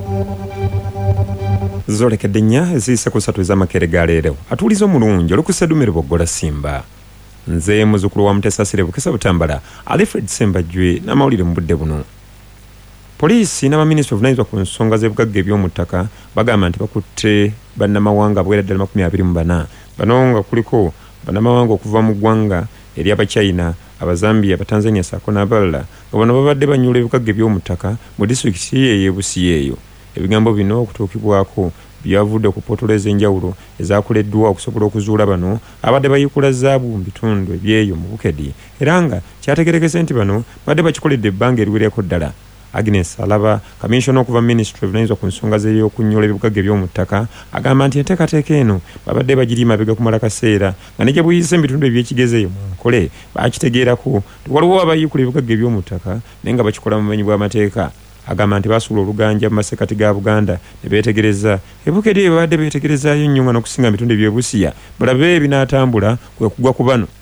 Zolekedde nnya eziyise ku 3 ez'amakerega leero atuuliza omulungi olukusedumire boggola Simba. Nze muzukulu wa Mutesasire Bukisa Butambala Alfred Sembajwe n'amawulire mu budde buno. Poliisi n'abaminisitule obuvunaanyizibwa ku nsonga z'ebugagga eby'omuttaka bagamba nti bakutte bannamawanga abawera ddala 24 bano nga kuliko bannamawanga okuva mu ggwanga eri Abachina, Abazambia, Abatanzania ssaako n'abalala nga bano babadde banyula ebugagga eby'omuttaka mu disitulikiti y'e Busia eyo. Ebigambo bino okutuukibwako byavudde ku pootolo ez'enjawulo ezaakoleddwa okusobola okuzuula bano abadde bayikula zaabu mu bitundu ebyeyo mu Bukedi era nga kyategerekese nti bano badde bakikoledde ebbanga eriwereko ddala. Agnes Alaba, Commissioner okuva Ministry evunaanyizibwa ku nsonga z'ebyokunyola ebibugagga eby'omuttaka, agamba nti enteekateeka eno babadde bagiri mabega kumala kaseera nga ne gye buyise mu bitundu eby'ekigezeeyo mu nkole bakitegeerako waliwo abayikula ebibugagga eby'omuttaka naye nga bakikola mu bumenyi bw'amateeka. Agamba nti basuula oluganja mu masekati ga Buganda ne beetegereza Ebukedi bye babadde beetegerezaayo nnyo nga n'okusinga mu bitundu eby'e Busia balabe ebinaatambula kwe kugwa ku bano.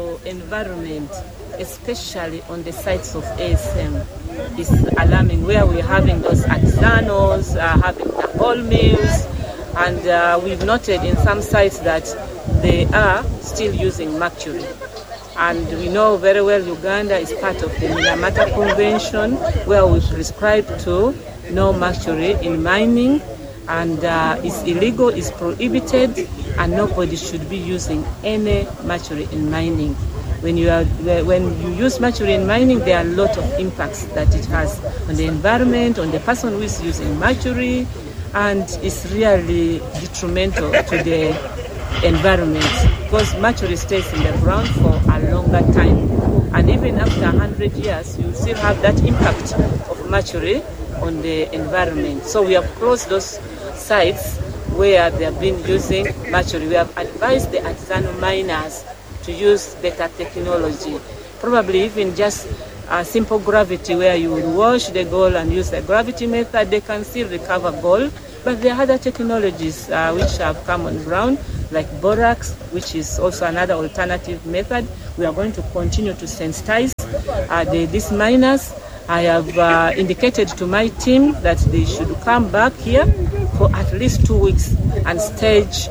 Especially on the sites of ASM is alarming, where we're having those artisanals, having the whole mills, and we've noted in some sites that they are still using mercury. And we know very well Uganda is part of the Minamata Convention, where we prescribe to no mercury in mining, and it's illegal, it's prohibited, and nobody should be using any mercury in mining. When you use mercury in mining, there are a lot of impacts that it has on the environment, on the person who is using mercury, and it's really detrimental to the environment because mercury stays in the ground for a longer time. And even after 100 years, you still have that impact of mercury on the environment. So we have closed those sites where they have been using mercury. We have advised the artisanal miners to use better technology, probably even just a simple gravity where you would wash the gold and use the gravity method, they can still recover gold. But there are other technologies which have come on ground, like borax, which is also another alternative method. We are going to continue to sensitize these miners. I have indicated to my team that they should come back here for at least 2 weeks and stage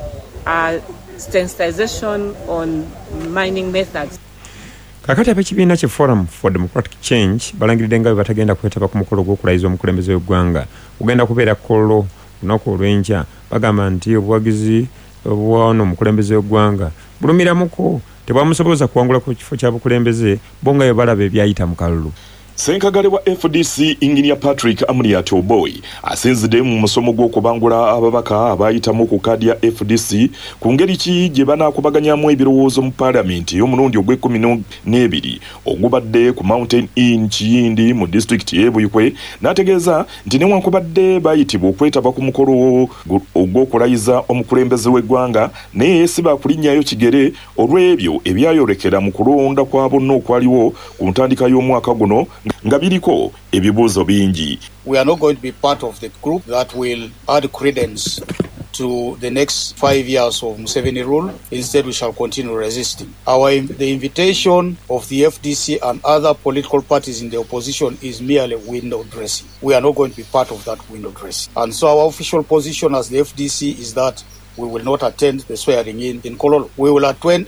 sensitization on mining methods. Kakati ab'ekibiina kye Forum for Democratic Change balangiridde nga bwe batagenda kwetaba ku mukolo gw'okulayiza omukulembeze w'eggwanga gugenda kubeera Kololo lunaku olw'enkya. Bagamba nti obuwagizi obw'ono omukulembeze w'eggwanga bulumiramuko tebwamusoboza kuwangula ku kifo kya bukulembeze bo nga bwe balaba ebyayita mu kalulu. Senkagale wa FDC Engineer Patrick Amuriat Oboy asinzidde mu musomo gw'okubangula ababaka abayitamu ku kadi ya FDC ku ngeri ki gye banaakubaganyamu ebirowoozo mu Parliament y'omulundi ogw'e12 ogubadde ku Mountain Inn Kiyindi mu disitulikiti y'e Buyikwe. N'ategeeza nti newankubadde bayitibwa okwetaba ku mukolo ogw'okulayiza omukulembeze w'eggwanga naye si bakulinnyayo kigere olw'ebyo ebyayolekera mu kulonda kwa bonna okwaliwo ku ntandika y'omwaka guno nga biriko ebibuuzo bingi. We are not going to be part of the group that will add credence to the next 5 years of Museveni rule. Instead, we shall continue resisting. The invitation of the FDC and other political parties in the opposition is merely window dressing. We are not going to be part of that window dressing. And so our official position as the FDC is that we will not attend the swearing in Kololo. We will attend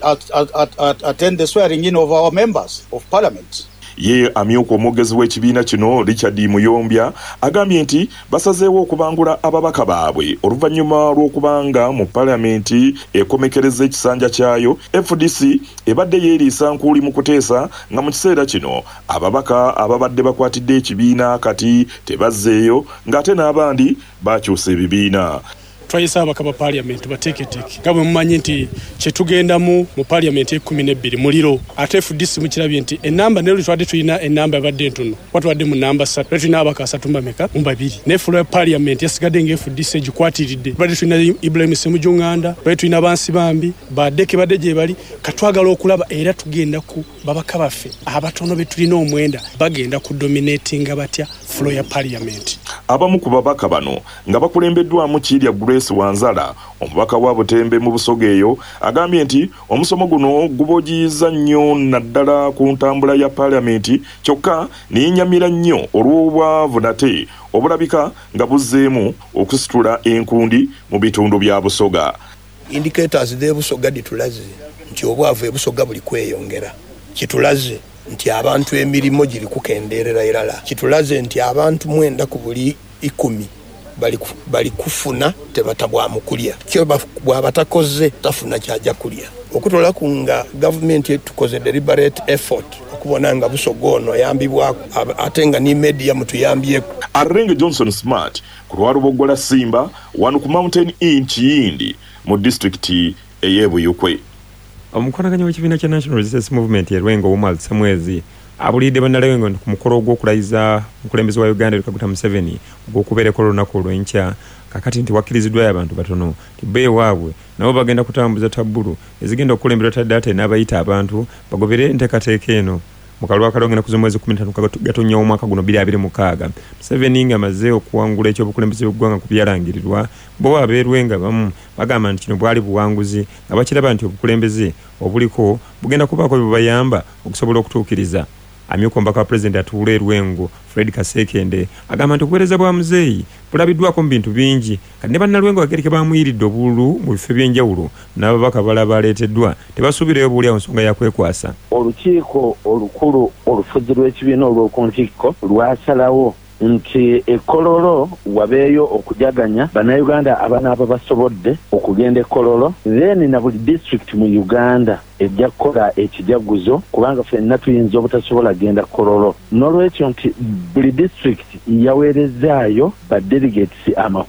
the swearing in of our members of parliament. Ye amyuka omwogezi w'ekibiina kino Richard Muyombya agambye nti basazeewo okubangula ababaka baabwe oluvannyuma lw'okubanga mu palamenti ekomekereza ekisanja kyayo FDC ebadde yeeriisa nkuuli mu kuteesa nga mu kiseera kino ababaka ababadde bakwatidde ekibiina kati tebazzeeyo ng'ate n'abandi bakyusa ebibiina. Twayisa abaka ba parliament bateeketeke nga bwe mumanyi nti kyetugenda mu parliament e12 muliro ate FDC mukirabye nti enamba ne lutwadde tulina enamba abadde ntono watwadde mu namba 3 tulina abaka 3 mbameka mu 2 ne full parliament yasigadde nga FDC gikwatiridde badde tulina Ibrahim Semujunganda badde tulina bansi bambi badeke badde gye bali katwagala okulaba era tugenda ku babaka baffe abatono be tulina omwenda bagenda ku dominating batya floor ya parliament. Abamu ku babaka bano nga bakulembeddwamu Kirya Grace Wanzala omubaka wa Butembe mu Busoga eyo agambye nti omusomo guno gubogiza nnyo naddala ku ntambula ya Parliament kyokka ninyamira nnyo olw'obwavu nate obulabika nga buzzeemu okusitula enkundi mu bitundu bya Busoga. Indicators de Busoga ditulaze nti obwavu ebusoga buli kweyongera. Kitulaze nti abantu emirimo giri kukenderera irala. Kitulaze nti abantu 9 ku buli 10 bali kufuna tebatabwa mukulya. Kyo bwabatakoze tafuna kyaja kulya. Okutola kunga government tukoze deliberate effort okubona nga Busoga ono yambibwa atenga ni media mutuyambye. Arenge Johnson Smart ku Lwalubogola Simba wano ku Mountain in Kiyindi mu district ey'Ebuyukwe. Omukonaganyi w'ekibiina kya National Resistance Movement ya Lwengo Omwali Samwezi abulidde bannalwengo ku mukolo gw'okulayiza omukulembeze wa Uganda Kaguta Museveni ogw'okubeerako olunaku olw'enkya kakati nti wakkiriziddwayo abantu batono nti bbe waabwe nabo bagenda kutambuza tabbulu ezigenda okukulembera tadde ate n'abayita abantu bagobere enteekateeka eno mu kalwa kalongera ku mwezi 15 Gatonnya omwaka guno 2026. Museveni ng'amaze okuwangula ekyobukulembeze bw'eggwanga ku byalangirirwa bo abeerwenga bamu bagamba nti kino bwali buwanguzi nga bakiraba nti obukulembeze obuliko bugenda kubaako bibayamba okusobola okutuukiriza. Amyuka omubaka wa President atuula e Lwengo Fred Kasekende agamba nti obuweereza bwa muzeeyi bulabiddwako mu bintu bingi kati ne bannalwengo bagereke bamuyiridde obululu mu bifo by'enjawulo n'ababaka balala baleeteddwa tebasuubirayo buulyawo nsonga ya kwekwasa. Olukiiko olukulu olufuzi lw'ekibiina olw'okuntikko lwasalawo nti ekololo wabeeyo okujaganya bannayuganda abanaaba basobodde okugenda ekololo then na buli district mu Uganda ejja kukola ekijaguzo kubanga ffenna tuyinza obutasobola genda kololo n'olwekyo nti buli district yaweerezaayo badelegates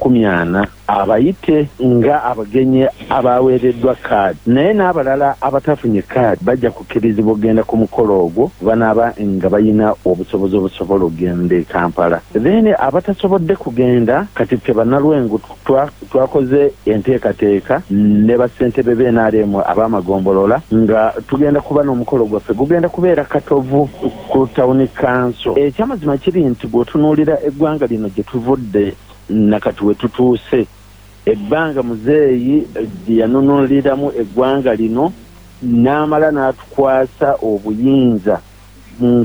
40 abayite nga abagenyi abaweereddwa kaadi naye n'abalala abatafunye kaadi bajja kukkirizibwa okugenda ku mukolo ogwo banaaba nga bayina obusobozi obusobola okugenda e Kampala. Then abatasobodde kugenda kati ffe bannalwengo twakoze enteekateeka ne bassentebe b'NRM ab'amagombolola nga tugenda kuba n'omukolo gwaffe gugenda kubeera Katovu ku Town Council. Ekyamazima kiri nti bw'otunuulira eggwanga lino gye tuvudde nakati we tutuuse ebbanga muzeeyi yanunuliramu eggwanga lino n'amala n'atukwasa obuyinza